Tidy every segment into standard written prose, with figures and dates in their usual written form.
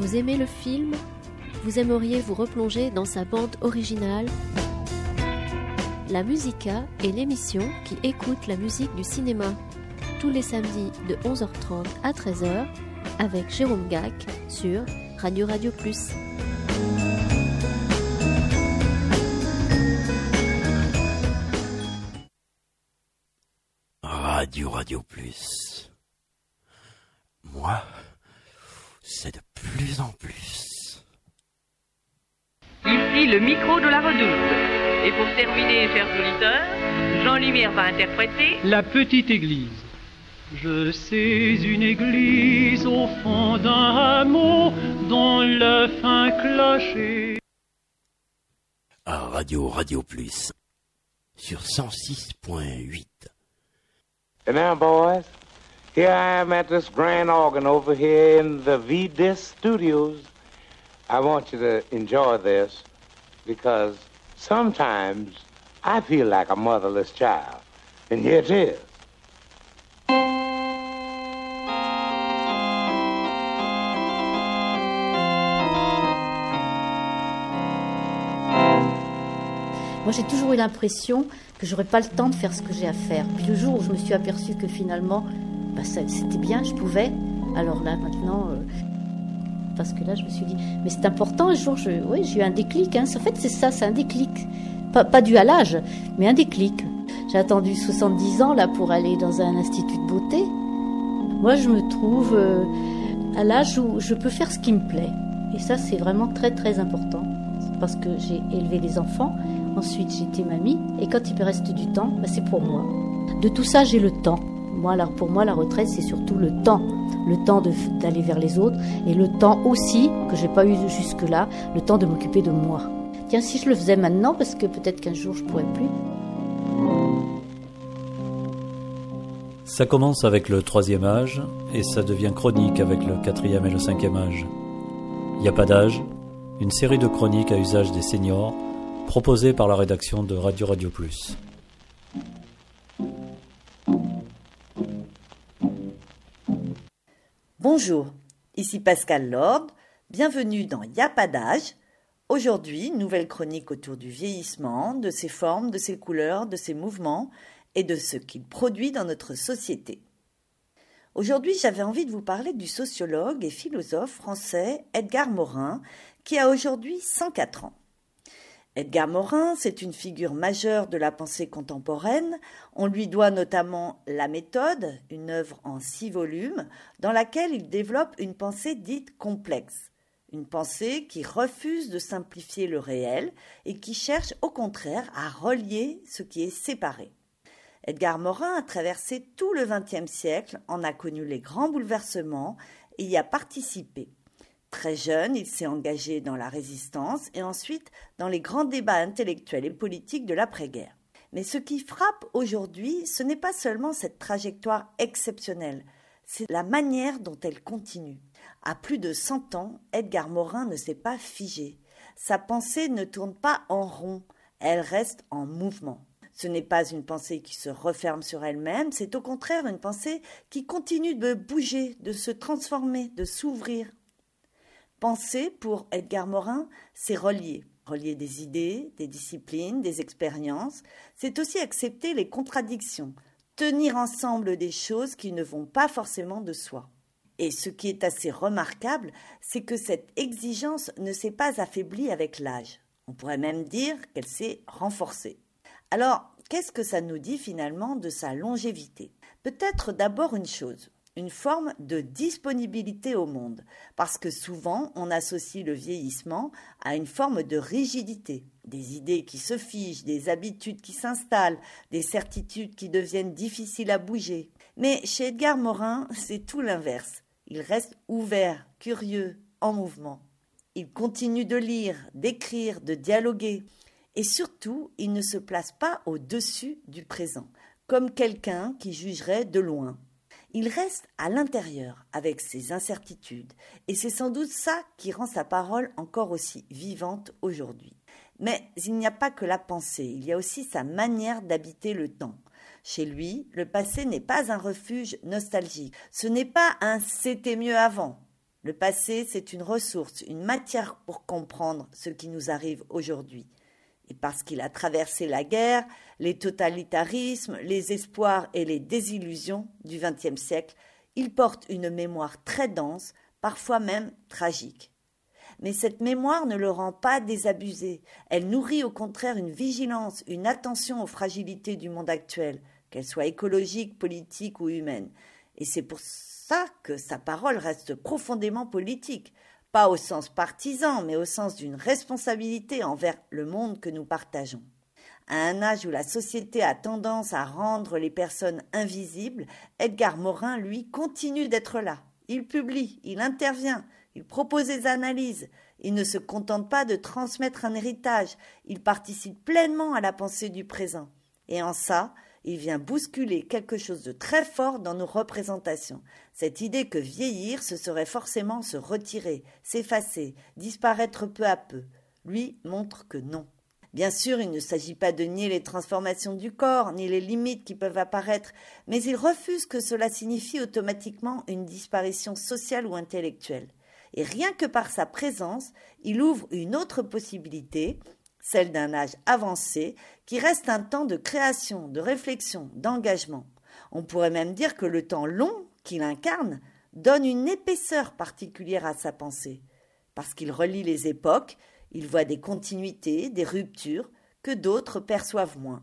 Vous aimez le film ? Vous aimeriez vous replonger dans sa bande originale ? La Musica est l'émission qui écoute la musique du cinéma. Tous les samedis de 11h30 à 13h avec Jérôme Gac sur Radio Plus. Radio Plus. Moi, c'est de plus en plus. Ici le micro de la Redoute. Et pour terminer, chers auditeurs, Jean Lumière va interpréter La petite église. Je sais une église au fond d'un hameau dont le fin clocher. À Radio Plus sur 106.8. And now, boys, here I am at this grand organ over here in the V-Disc Studios. I want you to enjoy this because sometimes I feel like a motherless child. And here it is. Moi, j'ai toujours eu l'impression que j'aurais pas le temps de faire ce que j'ai à faire. Puis le jour où je me suis aperçue que finalement, c'était bien, je pouvais. Alors là, maintenant, parce que là, je me suis dit, mais c'est important. Un jour, j'ai eu un déclic. En fait, c'est ça, c'est un déclic. Pas dû à l'âge, mais un déclic. J'ai attendu 70 ans là pour aller dans un institut de beauté. Moi, je me trouve à l'âge où je peux faire ce qui me plaît. Et ça, c'est vraiment très, très important. Parce que j'ai élevé les enfants. Ensuite, j'étais mamie. Et quand il me reste du temps, c'est pour moi. De tout ça, j'ai le temps. Pour moi, la retraite, c'est surtout le temps. Le temps d'aller vers les autres. Et le temps aussi, que je n'ai pas eu jusque-là, le temps de m'occuper de moi. Tiens, si je le faisais maintenant, parce que peut-être qu'un jour, je ne pourrais plus. Ça commence avec le 3e âge et ça devient chronique avec le 4e et le 5e âge. Il n'y a pas d'âge, une série de chroniques à usage des seniors proposées par la rédaction de Radio Plus. Bonjour, ici Pascal Lord, bienvenue dans Y a pas d'âge. Aujourd'hui, nouvelle chronique autour du vieillissement, de ses formes, de ses couleurs, de ses mouvements et de ce qu'il produit dans notre société. Aujourd'hui, j'avais envie de vous parler du sociologue et philosophe français Edgar Morin, qui a aujourd'hui 104 ans. Edgar Morin, c'est une figure majeure de la pensée contemporaine. On lui doit notamment La Méthode, une œuvre en 6 volumes, dans laquelle il développe une pensée dite complexe. Une pensée qui refuse de simplifier le réel et qui cherche au contraire à relier ce qui est séparé. Edgar Morin a traversé tout le XXe siècle, en a connu les grands bouleversements et y a participé. Très jeune, il s'est engagé dans la résistance et ensuite dans les grands débats intellectuels et politiques de l'après-guerre. Mais ce qui frappe aujourd'hui, ce n'est pas seulement cette trajectoire exceptionnelle, c'est la manière dont elle continue. À plus de 100 ans, Edgar Morin ne s'est pas figé. Sa pensée ne tourne pas en rond, elle reste en mouvement. Ce n'est pas une pensée qui se referme sur elle-même, c'est au contraire une pensée qui continue de bouger, de se transformer, de s'ouvrir. Penser, pour Edgar Morin, c'est relier. Relier des idées, des disciplines, des expériences. C'est aussi accepter les contradictions, tenir ensemble des choses qui ne vont pas forcément de soi. Et ce qui est assez remarquable, c'est que cette exigence ne s'est pas affaiblie avec l'âge. On pourrait même dire qu'elle s'est renforcée. Alors, qu'est-ce que ça nous dit finalement de sa longévité ? Peut-être d'abord une chose, une forme de disponibilité au monde, parce que souvent on associe le vieillissement à une forme de rigidité, des idées qui se figent, des habitudes qui s'installent, des certitudes qui deviennent difficiles à bouger. Mais chez Edgar Morin, c'est tout l'inverse. Il reste ouvert, curieux, en mouvement. Il continue de lire, d'écrire, de dialoguer. Et surtout, il ne se place pas au-dessus du présent, comme quelqu'un qui jugerait de loin. Il reste à l'intérieur avec ses incertitudes, et c'est sans doute ça qui rend sa parole encore aussi vivante aujourd'hui. Mais il n'y a pas que la pensée, il y a aussi sa manière d'habiter le temps. Chez lui, le passé n'est pas un refuge nostalgique, ce n'est pas un « c'était mieux avant ». Le passé, c'est une ressource, une matière pour comprendre ce qui nous arrive aujourd'hui. Et parce qu'il a traversé la guerre, les totalitarismes, les espoirs et les désillusions du XXe siècle, il porte une mémoire très dense, parfois même tragique. Mais cette mémoire ne le rend pas désabusé. Elle nourrit au contraire une vigilance, une attention aux fragilités du monde actuel, qu'elles soient écologiques, politiques ou humaines. Et c'est pour ça que sa parole reste profondément politique, pas au sens partisan, mais au sens d'une responsabilité envers le monde que nous partageons. À un âge où la société a tendance à rendre les personnes invisibles, Edgar Morin, lui, continue d'être là. Il publie, il intervient, il propose des analyses. Il ne se contente pas de transmettre un héritage, il participe pleinement à la pensée du présent. Et en ça, il vient bousculer quelque chose de très fort dans nos représentations. Cette idée que vieillir, ce serait forcément se retirer, s'effacer, disparaître peu à peu. Lui montre que non. Bien sûr, il ne s'agit pas de nier les transformations du corps, ni les limites qui peuvent apparaître, mais il refuse que cela signifie automatiquement une disparition sociale ou intellectuelle. Et rien que par sa présence, il ouvre une autre possibilité, celle d'un âge avancé, qui reste un temps de création, de réflexion, d'engagement. On pourrait même dire que le temps long qu'il incarne donne une épaisseur particulière à sa pensée, parce qu'il relie les époques, il voit des continuités, des ruptures, que d'autres perçoivent moins.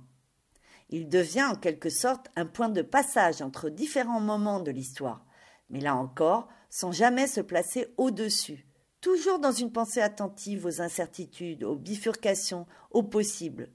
Il devient en quelque sorte un point de passage entre différents moments de l'histoire, mais là encore, sans jamais se placer au-dessus, toujours dans une pensée attentive aux incertitudes, aux bifurcations, aux possibles.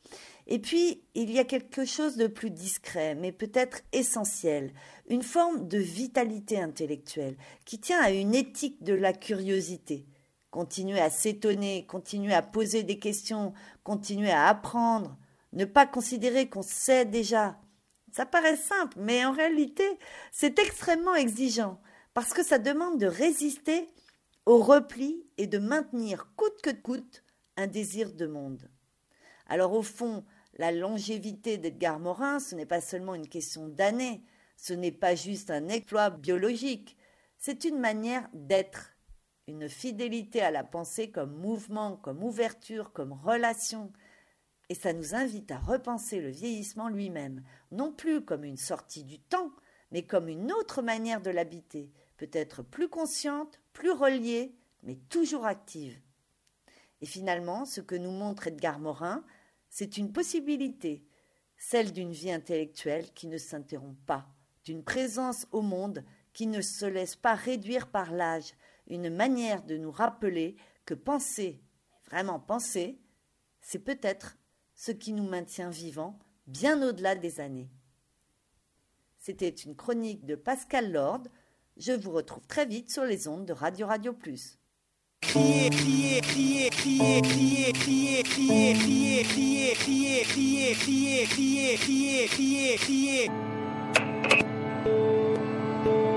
Et puis, il y a quelque chose de plus discret, mais peut-être essentiel, une forme de vitalité intellectuelle qui tient à une éthique de la curiosité. Continuer à s'étonner, continuer à poser des questions, continuer à apprendre, ne pas considérer qu'on sait déjà. Ça paraît simple, mais en réalité, c'est extrêmement exigeant, parce que ça demande de résister au repli et de maintenir coûte que coûte un désir de monde. Alors au fond, la longévité d'Edgar Morin, ce n'est pas seulement une question d'années, ce n'est pas juste un exploit biologique, c'est une manière d'être, une fidélité à la pensée comme mouvement, comme ouverture, comme relation. Et ça nous invite à repenser le vieillissement lui-même, non plus comme une sortie du temps, mais comme une autre manière de l'habiter, peut-être plus consciente, plus reliée, mais toujours active. Et finalement, ce que nous montre Edgar Morin, c'est une possibilité, celle d'une vie intellectuelle qui ne s'interrompt pas, d'une présence au monde qui ne se laisse pas réduire par l'âge, une manière de nous rappeler que penser, vraiment penser, c'est peut-être ce qui nous maintient vivants bien au-delà des années. C'était une chronique de Pascal Lord. Je vous retrouve très vite sur les ondes de Radio Radio Plus. Crier, crier, crier, crier, crier, crier, crier, crier, crier, crier, crier, crier, crier, crier, crier, crier.